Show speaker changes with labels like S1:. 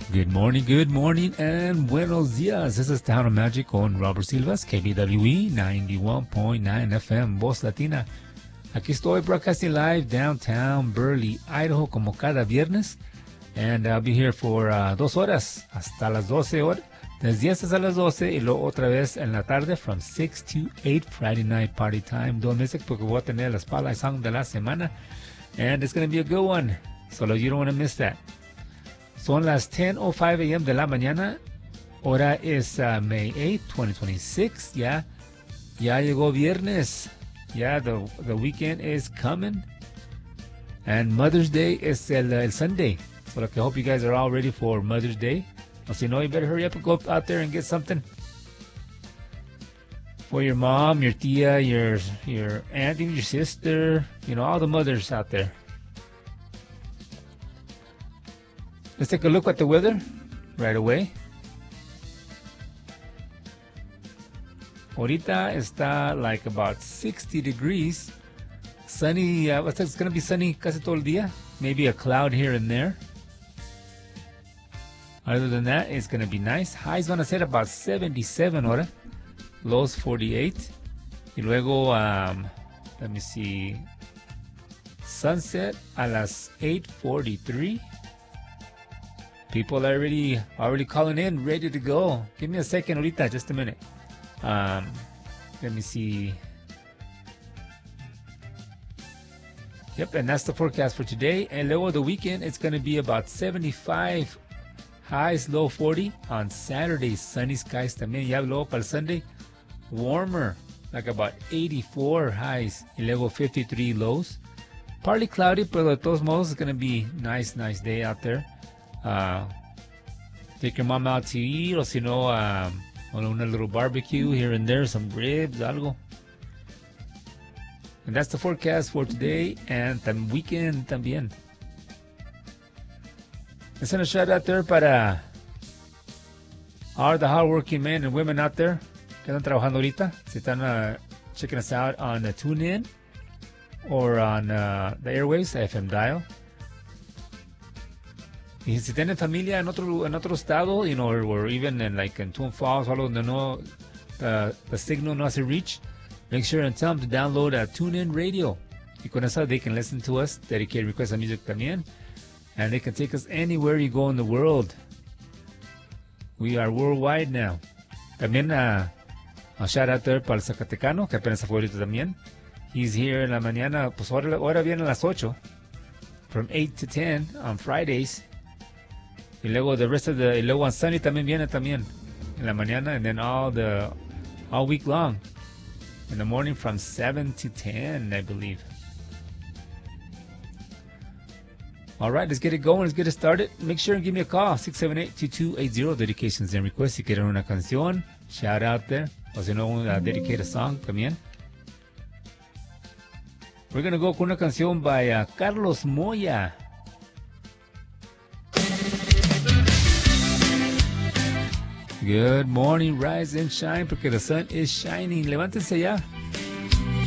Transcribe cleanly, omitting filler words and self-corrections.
S1: Good morning, and buenos dias. This is Town of Magic on Robert Silvas, KBWE 91.9 FM, Voz Latina. Aquí estoy broadcasting live downtown Burley, Idaho, como cada viernes. And I'll be here for 2 horas, hasta las 12 horas. Desde 10 hasta las 12 y luego otra vez en la tarde from 6 to 8, Friday night party time. Don't miss it porque voy a tener la Spotlight Song de la semana. And it's going to be a good one. So you don't want to miss that. Son las 10:05 a.m. de la mañana. Hora es May 8, 2026. Ya llegó viernes. Ya, the weekend is coming. And Mother's Day is el Sunday. So I hope you guys are all ready for Mother's Day. Or so you know, you better hurry up and go out there and get something for your mom, your tia, your aunt, even your sister. You know, all the mothers out there. Let's take a look at the weather right away. Ahorita está like about 60 degrees. Sunny, it's going to be sunny casi todo el día. Maybe a cloud here and there. Other than that, it's going to be nice. High's going to set about 77 ahora. Lows 48. Y luego, let me see. Sunset a las 8:43. People are already calling in, ready to go. Give me a second, ahorita, just a minute. Let me see. Yep, and that's the forecast for today. And luego the weekend, it's going to be about 75 highs, low 40. On Saturday, sunny skies también. Ya luego para el Sunday, warmer, like about 84 highs. Y luego 53 lows. Partly cloudy, but de todos modos, it's going to be nice day out there. Take your mom out to eat, or si no, on a little barbecue here and there, some ribs, algo. And that's the forecast for today and the weekend también. Let's send a shout out there para all the hardworking men and women out there que están trabajando ahorita. Si están checking us out on the TuneIn or on the airwaves, FM dial. Y si tienen familia en otro estado, you know, or even in Twin Falls, o algo donde no, the signal no hace reach, make sure and tell them to download a TuneIn Radio. Y con eso they can listen to us, dedicate request of music también, and they can take us anywhere you go in the world. We are worldwide now. También a shout out there para el Zacatecano, que apenas fue ahorita también. He's here en la mañana, pues ahora viene a las 8, from 8 to 10 on Fridays. Y luego y luego on Sunday también viene también en la mañana, and then all week long in the morning from 7 to 10, I believe. All right, let's get it going. Let's get it started. Make sure and give me a call, 678-2280, dedications and requests. Si quieren una canción, shout out there. O si no, dedicate a song también. We're going to go con una canción by Carlos Moya. Good morning, rise and shine, porque the sun is shining. Levántense ya.